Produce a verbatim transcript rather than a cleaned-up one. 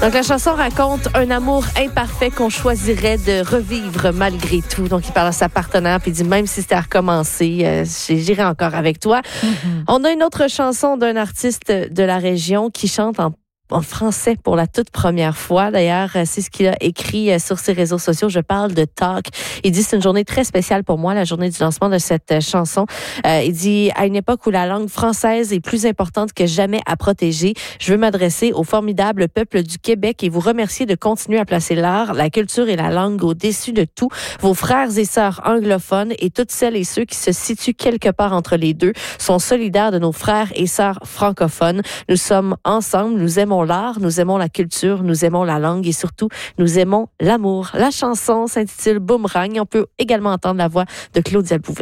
Donc, la chanson raconte un amour imparfait qu'on choisirait de revivre malgré tout. Donc, il parle à sa partenaire puis il dit, même si c'était à recommencer, euh, j'irai encore avec toi. Mm-hmm. On a une autre chanson d'un artiste de la région qui chante en en français pour la toute première fois. D'ailleurs, c'est ce qu'il a écrit sur ses réseaux sociaux. Je parle de Talk. Il dit, c'est une journée très spéciale pour moi, la journée du lancement de cette chanson. Euh, il dit, à une époque où la langue française est plus importante que jamais à protéger, je veux m'adresser au formidable peuple du Québec et vous remercier de continuer à placer l'art, la culture et la langue au-dessus de tout. Vos frères et sœurs anglophones et toutes celles et ceux qui se situent quelque part entre les deux sont solidaires de nos frères et sœurs francophones. Nous sommes ensemble, nous aimons l'art, nous aimons la culture, nous aimons la langue et surtout, nous aimons l'amour. La chanson s'intitule Boomerang. On peut également entendre la voix de Claudia Louvet.